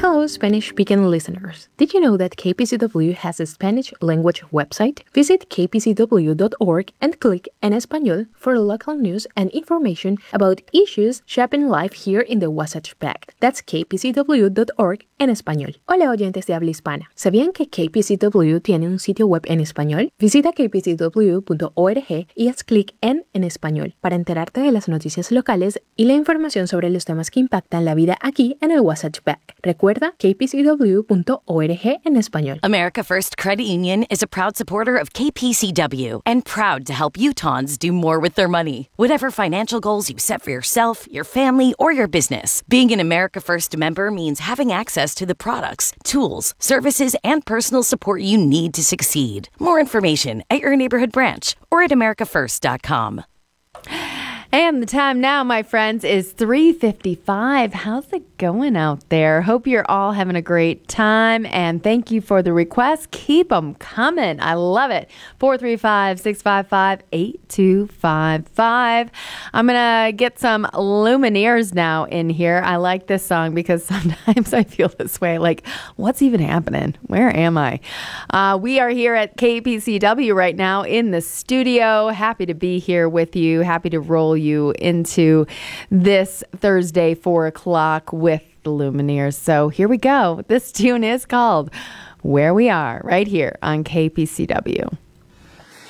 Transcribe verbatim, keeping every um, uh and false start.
Hello, Spanish-speaking listeners. Did you know that K P C W has a Spanish language website? Visit k p c w dot org and click En Español for local news and information about issues shaping life here in the Wasatch Back. That's k p c w dot org en español. Hola, oyentes de habla hispana. ¿Sabían que K P C W tiene un sitio web en español? Visita k p c w punto org y haz clic en En Español para enterarte de las noticias locales y la información sobre los temas que impactan la vida aquí en el Wasatch Back. Recuerda k p c w punto org en español. America First Credit Union is a proud supporter of K P C W and proud to help Utahns do more with their money. Whatever financial goals you set for yourself, your family, or your business, being an America First member means having access to the products, tools, services, and personal support you need to succeed. More information at your neighborhood branch or at america first dot com. And the time now, my friends, is three fifty-five. How's it going out there? Hope you're all having a great time. And thank you for the requests. Keep them coming. I love it. four three five, six five five, eight two five five. I'm going to get some Lumineers now in here. I like this song because sometimes I feel this way. Like, what's even happening? Where am I? Uh, we are here at K P C W right now in the studio. Happy to be here with you. Happy to roll you into this Thursday, four o'clock with the Lumineers. So here we go. This tune is called Where We Are right here on K P C W.